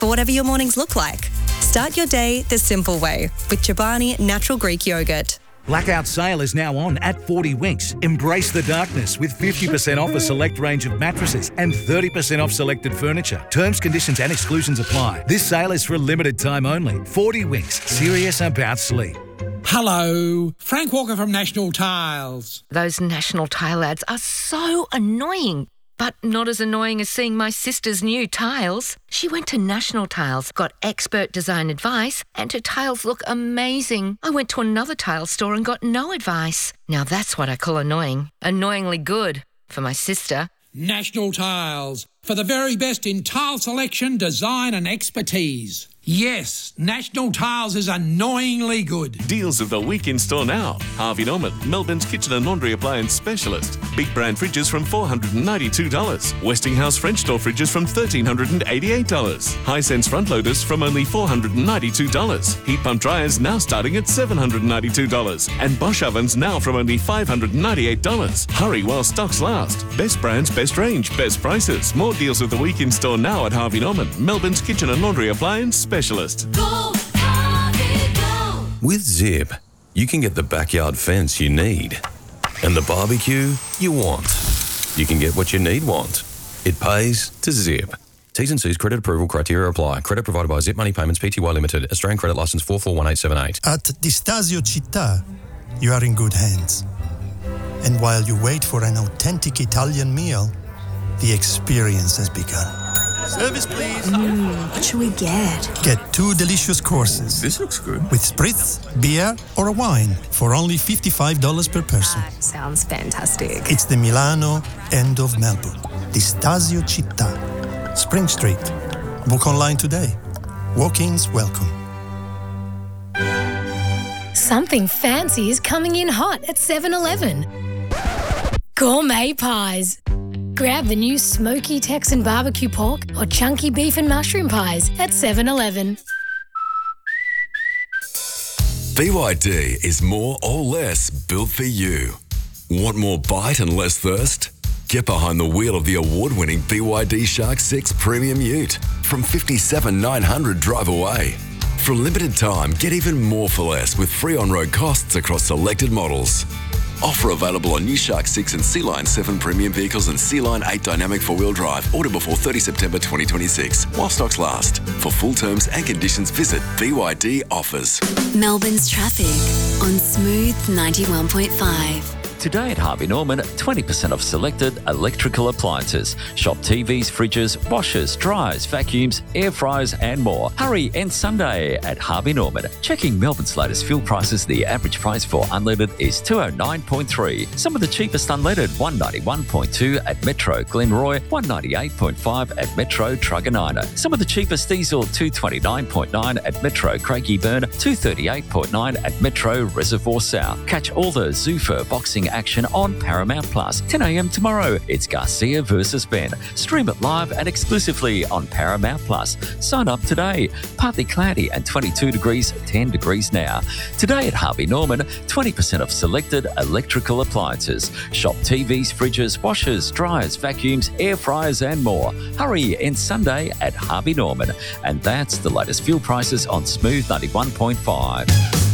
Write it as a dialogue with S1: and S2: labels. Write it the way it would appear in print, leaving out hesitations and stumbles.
S1: for whatever your mornings look like. Start your day the simple way with Chobani Natural Greek Yogurt.
S2: Blackout sale is now on at 40 Winks. Embrace the darkness with 50% off a select range of mattresses and 30% off selected furniture. Terms, conditions and exclusions apply. This sale is for a limited time only. 40 Winks, serious about sleep.
S3: Hello, Frank Walker from National Tiles.
S4: Those National Tile ads are so annoying. But not as annoying as seeing my sister's new tiles. She went to National Tiles, got expert design advice, and her tiles look amazing. I went to another tile store and got no advice. Now that's what I call annoying. Annoyingly good for my sister.
S3: National Tiles, for the very best in tile selection, design and expertise. Yes, National Tiles is annoyingly good.
S5: Deals of the week in store now. Harvey Norman, Melbourne's kitchen and laundry appliance specialist. Big brand fridges from $492. Westinghouse French door fridges from $1,388. Hisense front loaders from only $492. Heat pump dryers now starting at $792. And Bosch ovens now from only $598. Hurry while stocks last. Best brands, best range, best prices. More deals of the week in store now at Harvey Norman, Melbourne's kitchen and laundry appliance specialist.
S6: Go, Harvey, go!
S7: With Zip, you can get the backyard fence you need and the barbecue you want. You can get what you want. It pays to Zip. T's and C's credit approval criteria apply. Credit provided by Zip Money Payments Pty Limited. Australian Credit Licence 441878.
S8: At Distasio Città, you are in good hands. And while you wait for an authentic Italian meal, the experience has begun. Service, please.
S9: What should we get?
S8: Get 2 delicious courses.
S9: This looks good.
S8: With spritz, beer, or a wine for only $55 per person.
S9: That sounds fantastic.
S8: It's the Milano end of Melbourne. Distasio Città. Spring Street. Book online today. Walk-ins welcome.
S10: Something fancy is coming in hot at 7-Eleven. Gourmet pies. Grab the new smoky Texan barbecue pork or chunky beef and mushroom pies at 7-Eleven.
S11: BYD is more or less built for you. Want more bite and less thirst? Get behind the wheel of the award-winning BYD Shark 6 Premium Ute from $57,900 drive away. For a limited time, get even more for less with free on-road costs across selected models. Offer available on new Shark 6 and Sea Line 7 premium vehicles and Sea Line 8 dynamic four-wheel drive. Order before 30 September 2026 while stocks last. For full terms and conditions, visit BYD Offers.
S12: Melbourne's traffic on Smooth 91.5.
S13: Today at Harvey Norman, 20% off selected electrical appliances. Shop TVs, fridges, washers, dryers, vacuums, air fryers and more. Hurry and Sunday at Harvey Norman. Checking Melbourne's latest fuel prices, the average price for unleaded is $209.3. Some of the cheapest unleaded, $191.2 at Metro Glenroy, $198.5 at Metro Truganina. Some of the cheapest diesel, $229.9 at Metro Craigieburn, $238.9 at Metro Reservoir South. Catch all the Zoofer boxing action on Paramount Plus. 10 a.m. tomorrow, it's Garcia versus Ben. Stream it live and exclusively on Paramount Plus. Sign up today. Partly cloudy and 22 degrees, 10 degrees now. Today at Harvey Norman, 20% off selected electrical appliances. Shop TVs, fridges, washers, dryers, vacuums, air fryers and more. Hurry in Sunday at Harvey Norman. And that's the latest fuel prices on Smooth 91.5.